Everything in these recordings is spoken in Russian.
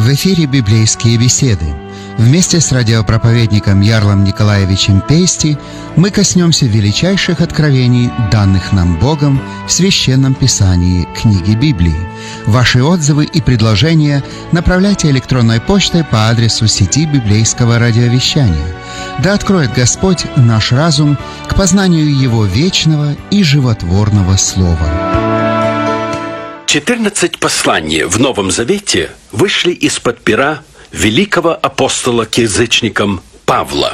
В эфире «Библейские беседы». Вместе с радиопроповедником Ярлом Николаевичем Пейсти мы коснемся величайших откровений, данных нам Богом в Священном Писании книги Библии. Ваши отзывы и предложения направляйте электронной почтой по адресу сети библейского радиовещания. Да откроет Господь наш разум к познанию Его вечного и животворного Слова. 14 посланий в Новом Завете вышли из-под пера великого апостола к язычникам Павла.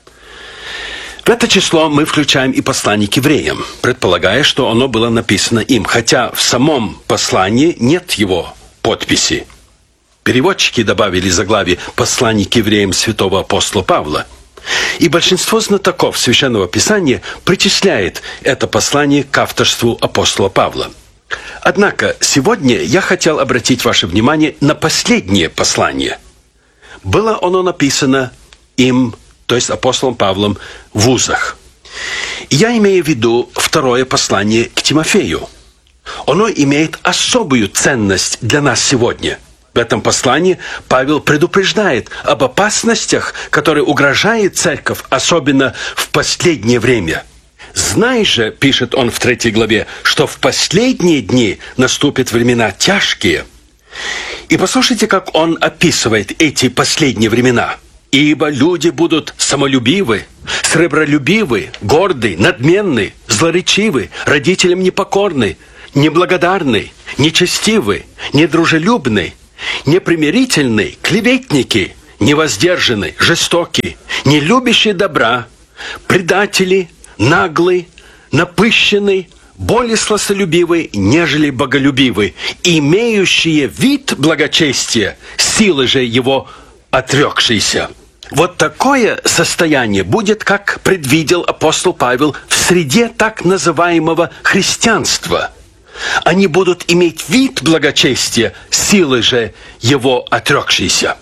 В это число мы включаем и послание к евреям, предполагая, что оно было написано им, хотя в самом послании нет его подписи. Переводчики добавили заглавие «Послание к евреям святого апостола Павла». И большинство знатоков Священного Писания причисляет это послание к авторству апостола Павла. Однако сегодня я хотел обратить ваше внимание на последнее послание. Было оно написано им, то есть апостолом Павлом, в Узах. Я имею в виду второе послание к Тимофею. Оно имеет особую ценность для нас сегодня. В этом послании Павел предупреждает об опасностях, которые угрожают церковь, особенно в последнее время. «Знай же, — пишет он в 3 главе, — что в последние дни наступят времена тяжкие». И послушайте, как он описывает эти последние времена. «Ибо люди будут самолюбивы, сребролюбивы, горды, надменны, злоречивы, родителям непокорны, неблагодарны, нечестивы, недружелюбны, непримирительны, клеветники, невоздержаны, жестоки, нелюбящие добра, предатели, наглый, напыщенный, более сластолюбивый, нежели боголюбивый, имеющие вид благочестия, силы же его отрекшиеся». Вот такое состояние будет, как предвидел апостол Павел, в среде так называемого христианства. Они будут иметь вид благочестия, силы же его отрекшиеся.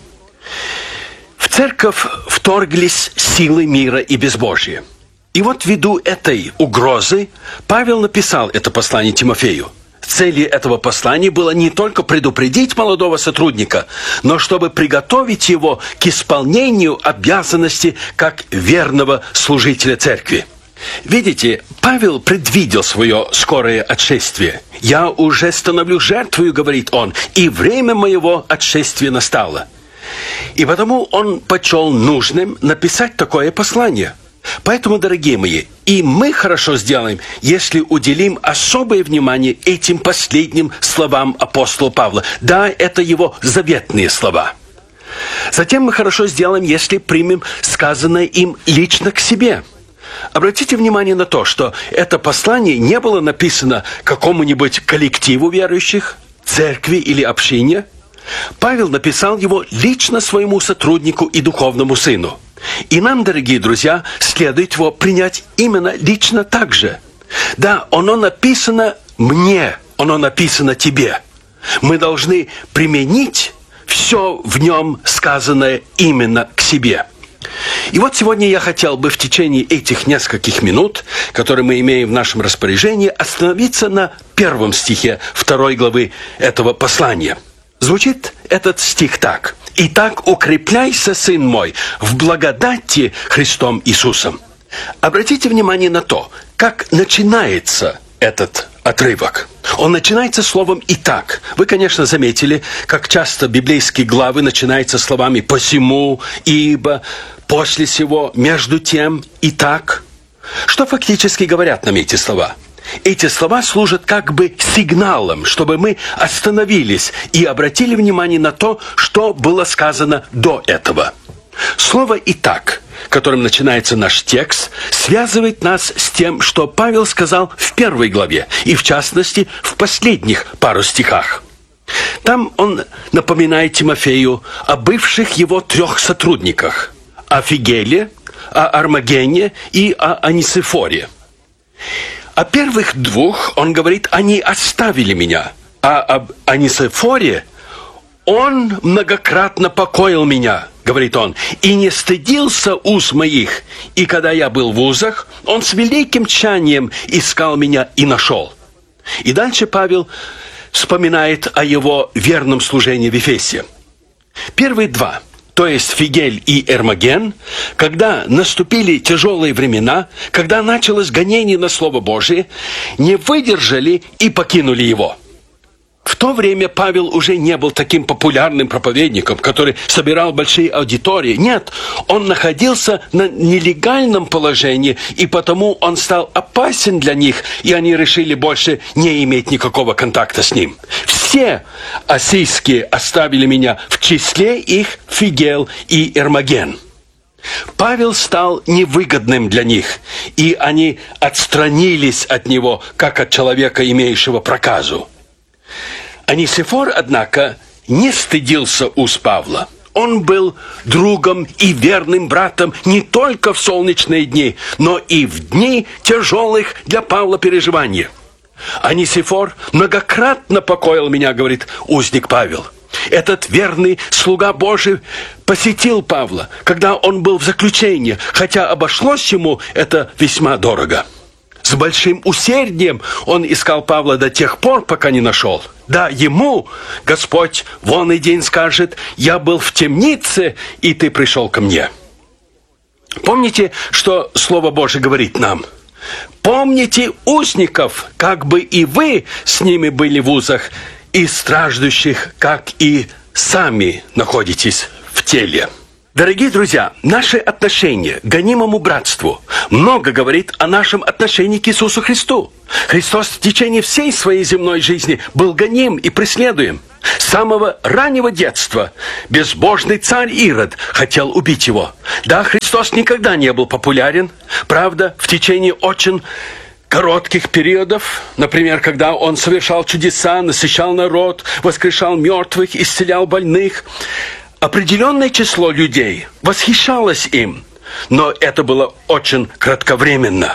В церковь вторглись силы мира и безбожия. И вот ввиду этой угрозы Павел написал это послание Тимофею. Целью этого послания было не только предупредить молодого сотрудника, но чтобы приготовить его к исполнению обязанностей как верного служителя церкви. Видите, Павел предвидел свое скорое отшествие. «Я уже становлюсь жертвою, — говорит он, — и время моего отшествия настало». И потому он почел нужным написать такое послание. Поэтому, дорогие мои, и мы хорошо сделаем, если уделим особое внимание этим последним словам апостола Павла. Да, это его заветные слова. Затем мы хорошо сделаем, если примем сказанное им лично к себе. Обратите внимание на то, что это послание не было написано какому-нибудь коллективу верующих, церкви или общине. Павел написал его лично своему сотруднику и духовному сыну. И нам, дорогие друзья, следует его принять именно лично так же. Да, оно написано мне, оно написано тебе. Мы должны применить все в нем сказанное именно к себе. И вот сегодня я хотел бы в течение этих нескольких минут, которые мы имеем в нашем распоряжении, остановиться на 1 стихе 2 главы этого послания. Звучит этот стих так: «Итак, укрепляйся, сын мой, в благодати Христом Иисусом». Обратите внимание на то, как начинается этот отрывок. Он начинается словом «итак». Вы, конечно, заметили, как часто библейские главы начинаются словами «посему», «ибо», «после сего», «между тем», «итак». Что фактически говорят нам эти слова? Эти слова служат как бы сигналом, чтобы мы остановились и обратили внимание на то, что было сказано до этого. Слово «итак», которым начинается наш текст, связывает нас с тем, что Павел сказал в 1 главе, и в частности в последних пару стихах. Там он напоминает Тимофею о бывших его 3 сотрудниках: о Фигеле, о Армагене и о Анисифоре. О первых 2 он говорит: «Они оставили меня», а об Анисифоре: «Он многократно покоил меня», говорит он, «и не стыдился уз моих, и когда я был в узах, он с великим тщанием искал меня и нашел». И дальше Павел вспоминает о его верном служении в Ефесе. Первые два, то есть Фигель и Эрмоген, когда наступили тяжелые времена, когда началось гонение на Слово Божие, не выдержали и покинули его. В то время Павел уже не был таким популярным проповедником, который собирал большие аудитории. Нет, он находился на нелегальном положении, и потому он стал опасен для них, и они решили больше не иметь никакого контакта с ним. Все ассийские оставили меня, в числе их Фигел и Эрмоген. Павел стал невыгодным для них, и они отстранились от него, как от человека, имеющего проказу. Анисифор, однако, не стыдился уст Павла. Он был другом и верным братом не только в солнечные дни, но и в дни тяжелых для Павла переживаний. Анисифор многократно покоил меня, говорит узник Павел. Этот верный слуга Божий посетил Павла, когда он был в заключении, хотя обошлось ему это весьма дорого. С большим усердием он искал Павла до тех пор, пока не нашел. Да, ему Господь вон и день скажет: «Я был в темнице, и ты пришел ко мне». Помните, что Слово Божие говорит нам? «Помните узников, как бы и вы с ними были в узах, и страждущих, как и сами находитесь в теле». Дорогие друзья, наше отношение к гонимому братству много говорит о нашем отношении к Иисусу Христу. Христос в течение всей своей земной жизни был гоним и преследуем. С самого раннего детства безбожный царь Ирод хотел убить его. Да, Христос никогда не был популярен. Правда, в течение очень коротких периодов, например, когда он совершал чудеса, насыщал народ, воскрешал мертвых, исцелял больных, определенное число людей восхищалось им, но это было очень кратковременно.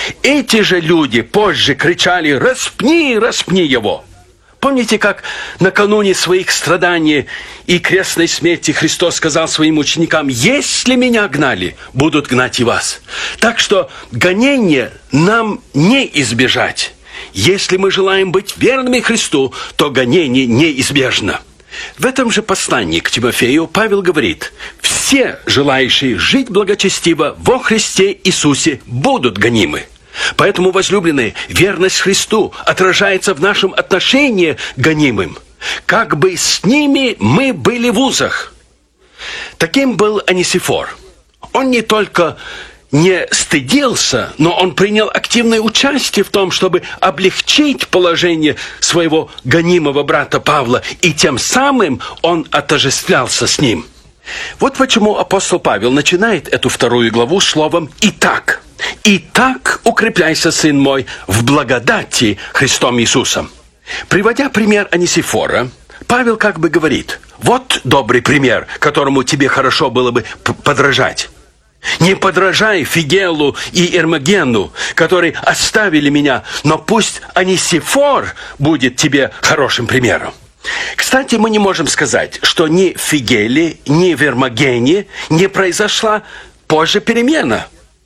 Эти же люди позже кричали: «Распни, распни его!» Помните, как накануне своих страданий и крестной смерти Христос сказал своим ученикам: «Если меня гнали, будут гнать и вас». Так что гонения нам не избежать. Если мы желаем быть верными Христу, то гонение неизбежно. В этом же послании к Тимофею Павел говорит: «Все желающие жить благочестиво во Христе Иисусе будут гонимы». Поэтому, возлюбленные, верность Христу отражается в нашем отношении к гонимым. Как бы с ними мы были в узах. Таким был Анисифор. Он не только не стыдился, но он принял активное участие в том, чтобы облегчить положение своего гонимого брата Павла, и тем самым он отождествлялся с ним. Вот почему апостол Павел начинает эту 2 главу словом «Итак». «Итак, укрепляйся, сын мой, в благодати Христом Иисусом». Приводя пример Анисифора, Павел как бы говорит: вот добрый пример, которому тебе хорошо было бы подражать. Не подражай Фигелу и Эрмогену, которые оставили меня, но пусть Анисифор будет тебе хорошим примером. Кстати, мы не можем сказать, что ни в Фигеле, ни в Эрмогене не произошла позже перемена.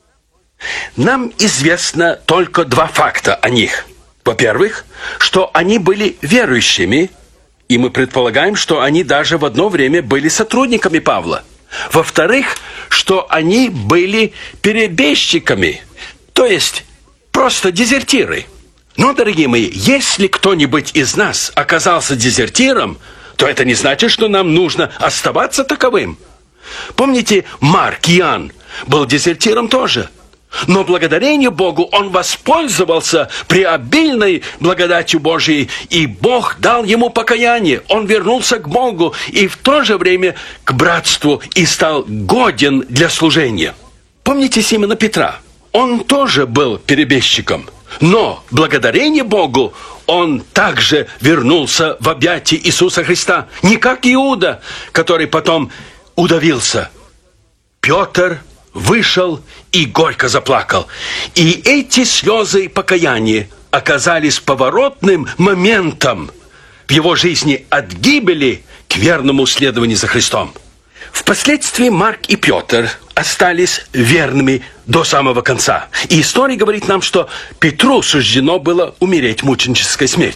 Нам известно только 2 факта о них. Во-первых, что они были верующими, и мы предполагаем, что они даже в одно время были сотрудниками Павла. Во-вторых, что они были перебежчиками, то есть просто дезертиры. Но, дорогие мои, если кто-нибудь из нас оказался дезертиром, то это не значит, что нам нужно оставаться таковым. Помните, Марк, Иоанн был дезертиром тоже. Но благодарение Богу он воспользовался преобильной благодатью Божией, и Бог дал ему покаяние. Он вернулся к Богу и в то же время к братству и стал годен для служения. Помните Симона Петра? Он тоже был перебежчиком. Но благодарение Богу он также вернулся в объятия Иисуса Христа. Не как Иуда, который потом удавился. Петр вышел и горько заплакал. И эти слезы и покаяние оказались поворотным моментом в его жизни от гибели к верному следованию за Христом. Впоследствии Марк и Петр остались верными до самого конца. И история говорит нам, что Петру суждено было умереть мученической смертью.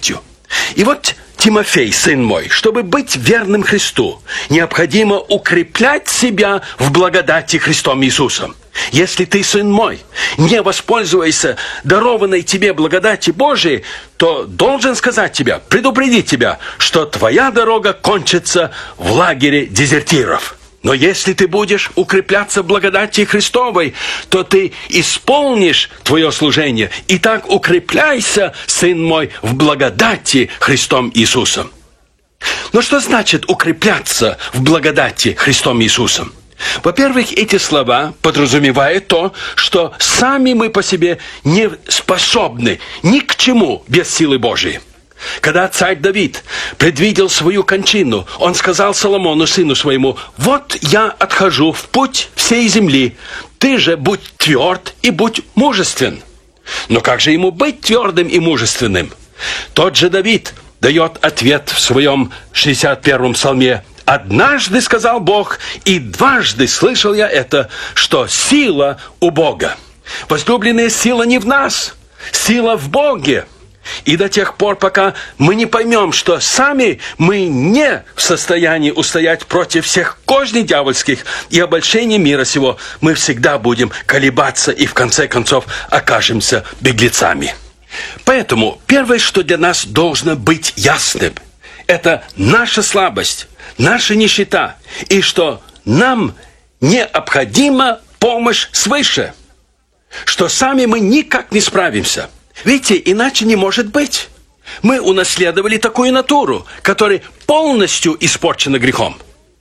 И вот, Тимофей, сын мой, чтобы быть верным Христу, необходимо укреплять себя в благодати Христом Иисусом. Если ты, сын мой, не воспользуешься дарованной тебе благодати Божией, то должен сказать тебе, предупредить тебя, что твоя дорога кончится в лагере дезертиров. Но если ты будешь укрепляться в благодати Христовой, то ты исполнишь твое служение. Итак, укрепляйся, сын мой, в благодати Христом Иисусом. Но что значит укрепляться в благодати Христом Иисусом? Во-первых, эти слова подразумевают то, что сами мы по себе не способны ни к чему без силы Божией. Когда царь Давид предвидел свою кончину, он сказал Соломону, сыну своему: «Вот я отхожу в путь всей земли, ты же будь тверд и будь мужествен». Но как же ему быть твердым и мужественным? Тот же Давид дает ответ в своем 61-м псалме: «Однажды сказал Бог, и дважды слышал я это, что сила у Бога». Возлюбленная, сила не в нас, сила в Боге. И до тех пор, пока мы не поймем, что сами мы не в состоянии устоять против всех козней дьявольских и обольщений мира сего, мы всегда будем колебаться и в конце концов окажемся беглецами. Поэтому первое, что для нас должно быть ясным, это наша слабость, наша нищета, и что нам необходима помощь свыше, что сами мы никак не справимся. Видите, иначе не может быть. Мы унаследовали такую натуру, которая полностью испорчена грехом.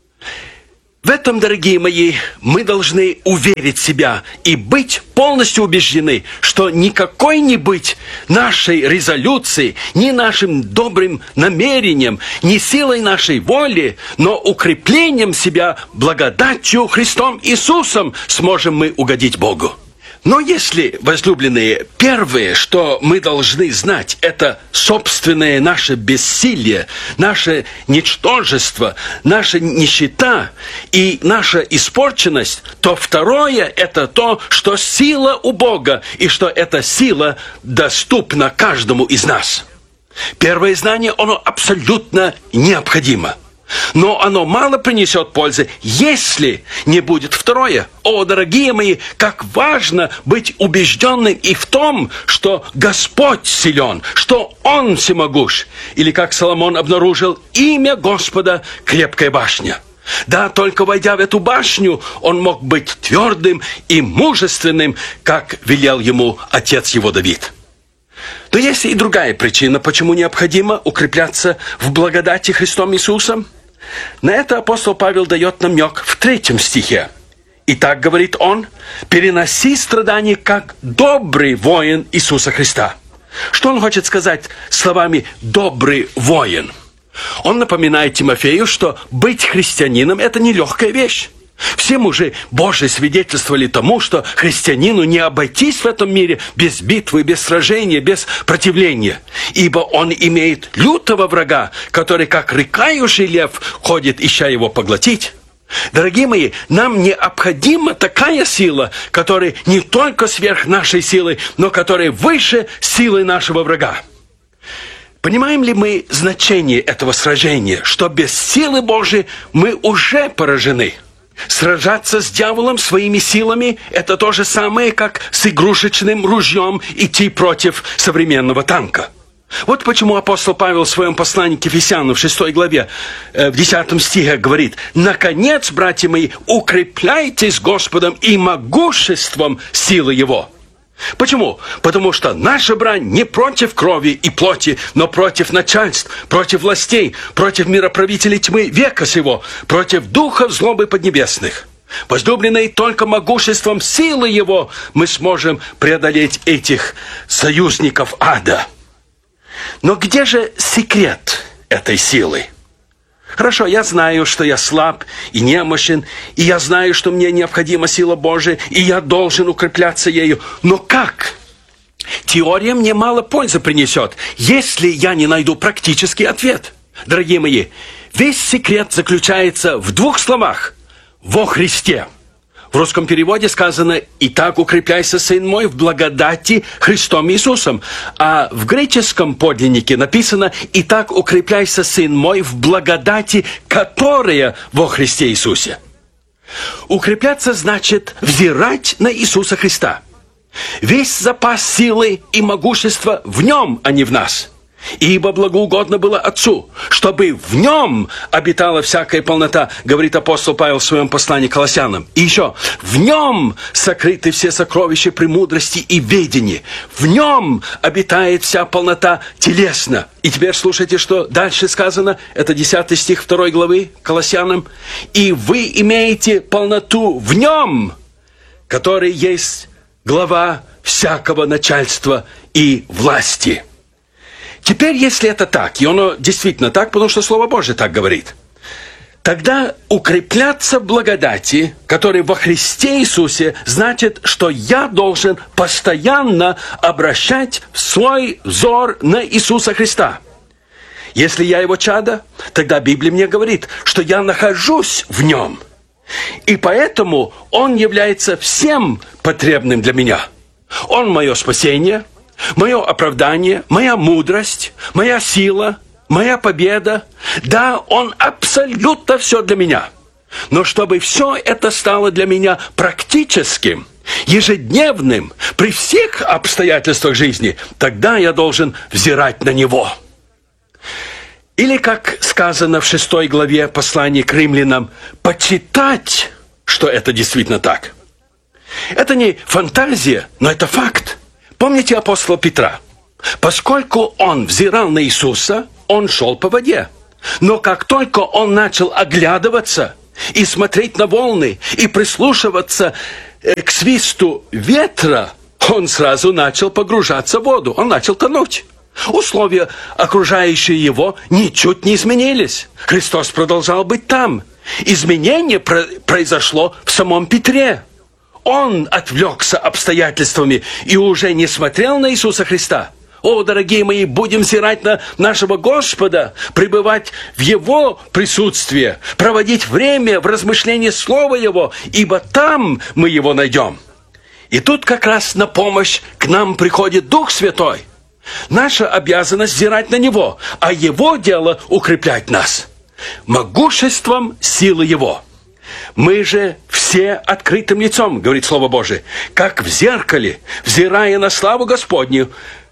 В этом, дорогие мои, мы должны уверить себя и быть полностью убеждены, что ни какой-нибудь нашей резолюции, ни нашим добрым намерением, ни силой нашей воли, но укреплением себя благодатью Христом Иисусом сможем мы угодить Богу. Но если, возлюбленные, первое, что мы должны знать, это собственное наше бессилие, наше ничтожество, наша нищета и наша испорченность, то второе – это то, что сила у Бога, и что эта сила доступна каждому из нас. Первое знание, оно абсолютно необходимо. Но оно мало принесет пользы, если не будет второе. О, дорогие мои, как важно быть убежденным и в том, что Господь силен, что Он всемогущ. Или, как Соломон обнаружил, имя Господа – крепкая башня. Да, только войдя в эту башню, он мог быть твердым и мужественным, как велел ему отец его Давид. Но есть и другая причина, почему необходимо укрепляться в благодати Христом Иисусом. На это апостол Павел дает намек в 3 стихе. «Итак, — говорит он, — переноси страдания, как добрый воин Иисуса Христа». Что он хочет сказать словами «добрый воин»? Он напоминает Тимофею, что быть христианином – это нелегкая вещь. Все мужи Божии свидетельствовали тому, что христианину не обойтись в этом мире без битвы, без сражения, без противления. Ибо он имеет лютого врага, который, как рыкающий лев, ходит, ища его поглотить. Дорогие мои, нам необходима такая сила, которая не только сверх нашей силы, но которая выше силы нашего врага. Понимаем ли мы значение этого сражения, что без силы Божией мы уже поражены? Сражаться с дьяволом своими силами – это то же самое, как с игрушечным ружьем идти против современного танка. Вот почему апостол Павел в своем послании к Ефесянам в 6 главе, в 10 стихе говорит: «Наконец, братья мои, укрепляйтесь Господом и могуществом силы Его». Почему? Потому что наша брань не против крови и плоти, но против начальств, против властей, против мироправителей тьмы века сего, против духов злобы поднебесных. Возлюбленные, только могуществом силы Его мы сможем преодолеть этих союзников ада. Но где же секрет этой силы? Хорошо, я знаю, что я слаб и немощен, и я знаю, что мне необходима сила Божия, и я должен укрепляться ею. Но как? Теория мне мало пользы принесет, если я не найду практический ответ. Дорогие мои, весь секрет заключается в 2 словах: во Христе. В русском переводе сказано: «Итак, укрепляйся, сын мой, в благодати Христом Иисусом». А в греческом подлиннике написано: «Итак, укрепляйся, сын мой, в благодати, которая во Христе Иисусе». Укрепляться значит взирать на Иисуса Христа. Весь запас силы и могущества в Нем, а не в нас. «Ибо благоугодно было Отцу, чтобы в Нем обитала всякая полнота», говорит апостол Павел в своем послании к Колоссянам. И еще: «В Нем сокрыты все сокровища премудрости и ведения. В Нем обитает вся полнота телесно». И теперь слушайте, что дальше сказано. Это 10 стих 2 главы Колоссянам. «И вы имеете полноту в Нем, который есть глава всякого начальства и власти». Теперь, если это так, и оно действительно так, потому что Слово Божие так говорит, тогда укрепляться в благодати, которая во Христе Иисусе, значит, что я должен постоянно обращать свой взор на Иисуса Христа. Если я Его чадо, тогда Библия мне говорит, что я нахожусь в Нем. И поэтому Он является всем потребным для меня. Он мое спасение, мое оправдание, моя мудрость, моя сила, моя победа. Да, Он абсолютно все для меня. Но чтобы все это стало для меня практическим, ежедневным, при всех обстоятельствах жизни, тогда я должен взирать на Него. Или, как сказано в 6 главе послания к римлянам, почитать, что это действительно так. Это не фантазия, но это факт. Помните апостола Петра? Поскольку он взирал на Иисуса, он шел по воде. Но как только он начал оглядываться и смотреть на волны, и прислушиваться к свисту ветра, он сразу начал погружаться в воду, он начал тонуть. Условия, окружающие его, ничуть не изменились. Христос продолжал быть там. Изменение произошло в самом Петре. Он отвлекся обстоятельствами и уже не смотрел на Иисуса Христа. О, дорогие мои, будем взирать на нашего Господа, пребывать в Его присутствии, проводить время в размышлении Слова Его, ибо там мы Его найдем. И тут как раз на помощь к нам приходит Дух Святой. Наша обязанность взирать на Него, а Его дело укреплять нас могуществом силы Его. Мы же все открытым лицом, говорит Слово Божие, как в зеркале, взирая на славу Господню,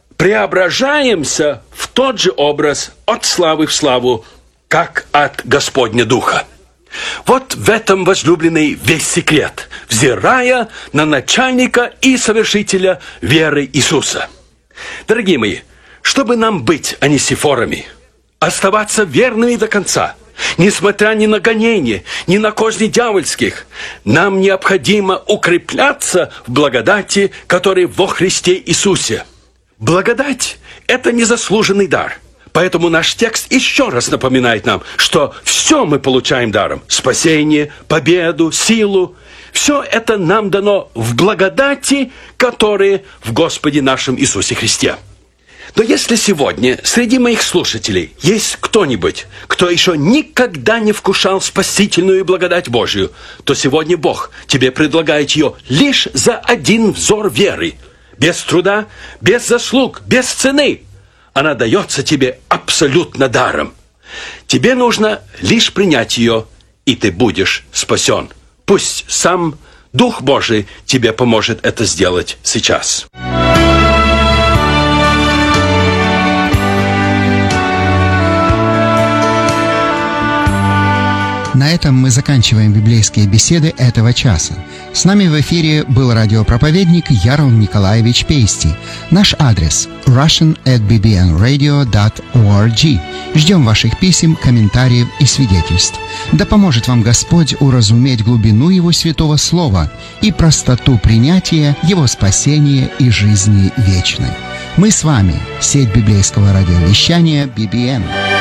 преображаемся в тот же образ от славы в славу, как от Господня Духа. Вот в этом, возлюбленный, весь секрет, взирая на начальника и совершителя веры Иисуса. Дорогие мои, чтобы нам быть анисифорами, оставаться верными до конца, несмотря ни на гонения, ни на козни дьявольских, нам необходимо укрепляться в благодати, которая во Христе Иисусе. Благодать – это незаслуженный дар. Поэтому наш текст еще раз напоминает нам, что все мы получаем даром. Спасение, победу, силу. Все это нам дано в благодати, которая в Господе нашем Иисусе Христе. Но если сегодня среди моих слушателей есть кто-нибудь, кто еще никогда не вкушал спасительную благодать Божию, то сегодня Бог тебе предлагает ее лишь за один взор веры. Без труда, без заслуг, без цены. Она дается тебе абсолютно даром. Тебе нужно лишь принять ее, и ты будешь спасен. Пусть сам Дух Божий тебе поможет это сделать сейчас. На этом мы заканчиваем библейские беседы этого часа. С нами в эфире был радиопроповедник Ярл Николаевич Пейсти. Наш адрес russian@bbnradio.org. Ждем ваших писем, комментариев и свидетельств. Да поможет вам Господь уразуметь глубину Его святого Слова и простоту принятия Его спасения и жизни вечной. Мы с вами, сеть библейского радиовещания BBN.